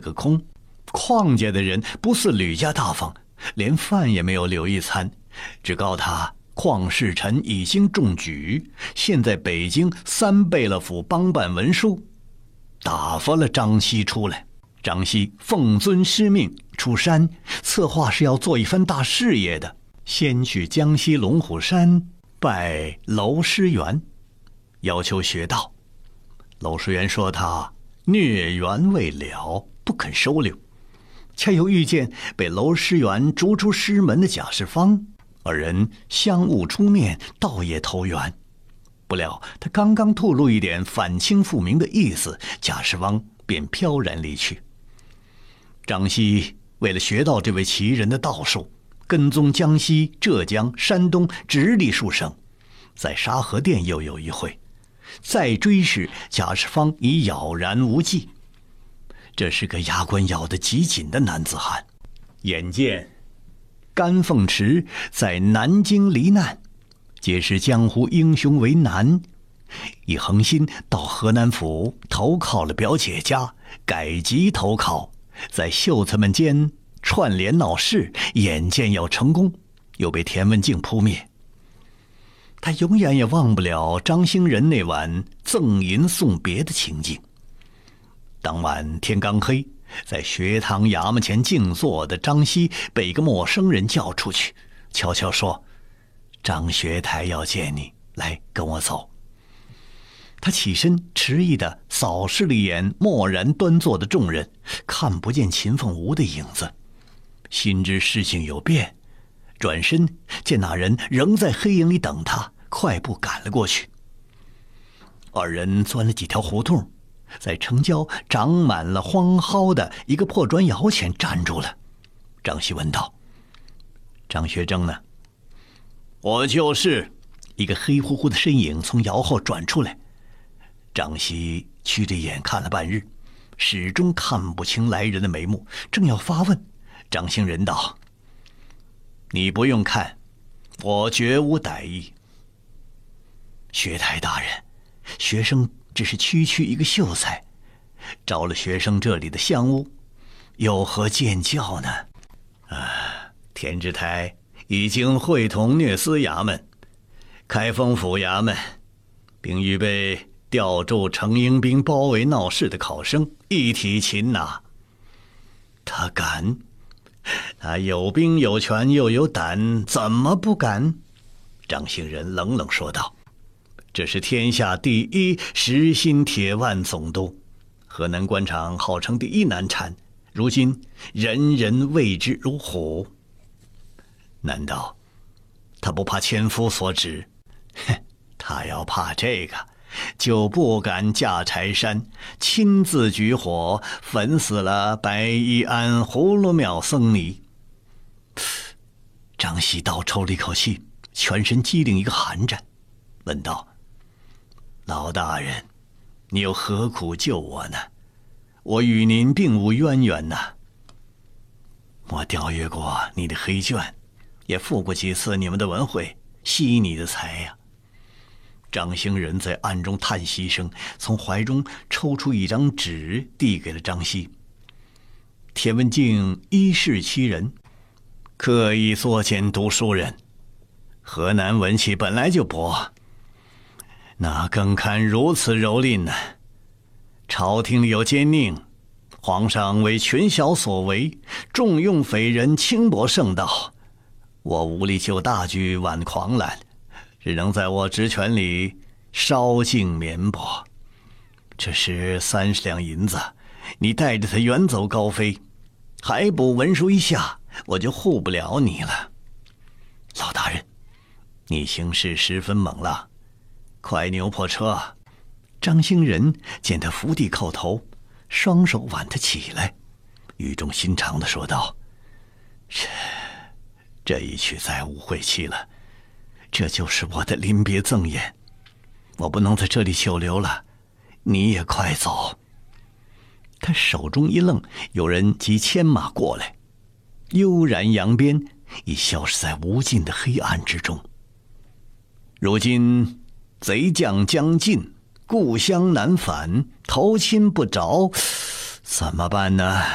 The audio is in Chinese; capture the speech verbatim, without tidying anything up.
个空。邝家的人不似吕家大方，连饭也没有留一餐，只告他邝世臣已经中举，现在北京三贝勒府帮办文书，打发了张熙出来。张熙奉遵师命出山，策划是要做一番大事业的，先去江西龙虎山拜娄师元，要求学道。娄师元说他孽缘未了，不肯收留。恰又遇见被娄师元逐出师门的贾世芳，二人相晤出面，倒也投缘。不料他刚刚吐露一点反清复明的意思，贾世芳便飘然离去。张熙为了学到这位奇人的道术，跟踪江西、浙江、山东直隶数省，在沙河店又有一会，再追时贾世芳已杳然无迹。这是个牙关咬得极紧的男子汉。眼见甘凤池在南京罹难，皆是江湖英雄为难，已恒心到河南府投靠了表姐家，改籍投靠，在秀才们间串联闹事，眼见要成功，又被田文镜扑灭。他永远也忘不了张兴仁那晚赠银送别的情景。当晚天刚黑，在学堂衙门前静坐的张熙被一个陌生人叫出去，悄悄说：“张学台要见你，来跟我走。”他起身迟疑地扫视了一眼默然端坐的众人，看不见秦凤舞的影子，心知事情有变，转身见那人仍在黑影里等他，快步赶了过去。二人钻了几条胡同，在城郊长满了荒蒿的一个破砖窑前站住了。张熙问道：“张学征呢？”“我就是。”一个黑乎乎的身影从窑后转出来。张熙屈着眼看了半日，始终看不清来人的眉目，正要发问，张兴仁道：“你不用看，我绝无歹意。”“学台大人，学生只是区区一个秀才，着了学生这里的香屋，有何见教呢？”“啊，田知台已经会同虐司衙门、开封府衙门，并预备调驻程英兵包围闹事的考生一体擒拿。”“他敢？他有兵有权又有胆，怎么不敢？”张兴仁冷冷说道：“这是天下第一实心铁腕总督，河南官场号称第一难产，如今人人畏之如虎。难道他不怕千夫所指？哼，他要怕这个，就不敢架柴山，亲自举火焚死了白衣庵葫芦庙僧尼。”张熙倒抽了一口气，全身机灵一个寒战，问道：“老大人，你又何苦救我呢？我与您并无渊源呐。我调阅过你的黑卷，也赴过几次你们的文会，吸你的财呀。”张兴仁在暗中叹息声，从怀中抽出一张纸递给了张熙。田文镜一世其人，刻意作践读书人，河南文气本来就薄，哪更堪如此蹂躏呢？朝廷里有奸佞，皇上为群小所为，重用匪人，轻薄圣道，我无力救大局挽狂澜，只能在我职权里稍尽绵薄。这是三十两银子，你带着他远走高飞，还补文书一下，我就护不了你了。老大人，你行事十分猛辣，快牛破车。张兴仁见他伏地叩头，双手挽他起来，语重心长地说道：“这这一去再无晦气了，这就是我的临别赠言，我不能在这里久留了，你也快走。”他手中一愣，有人急牵马过来，悠然扬鞭，已消失在无尽的黑暗之中。如今贼将将近，故乡难返，投亲不着，怎么办呢？